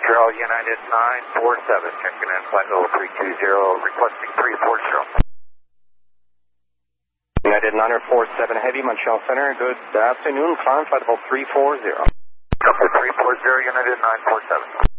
Montreal United 947, checking in flight level 320, requesting 340. United 947 Heavy, Montreal Center, good afternoon, climb flight level 340. Copy 340, United 947.